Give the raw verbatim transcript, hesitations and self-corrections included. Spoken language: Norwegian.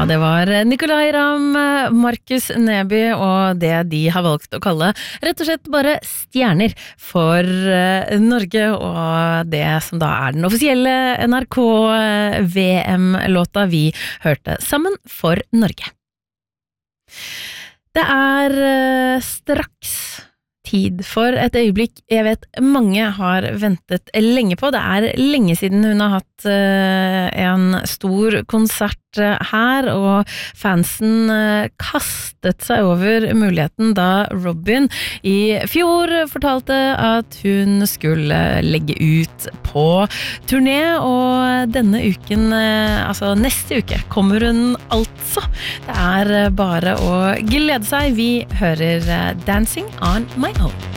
Ja, det var Nicolay Ramm, Markus Neby og det de har valgt å kalle rett og slett bare stjerner for Norge, og det som da er den offisielle N R K-V M-låta vi hørte sammen for Norge. Det er straks tid for et øyeblikk jeg vet mange har ventet lenge på. Det er lenge siden hun har hatt en stor konsert her, og fansen kastet seg over muligheten da Robyn i fjor fortalte at hun skulle legge ut på turné, og denne uken, altså neste uke, kommer hun altså. Det er bare å glede seg. Vi hører Dancing on My Own.